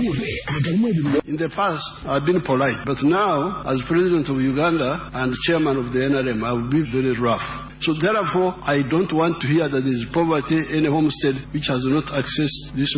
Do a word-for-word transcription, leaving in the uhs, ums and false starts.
In the past, I've been polite, but now, as President of Uganda and Chairman of the N R M, I will be very rough. So therefore, I don't want to hear that there is poverty in a homestead which has not accessed this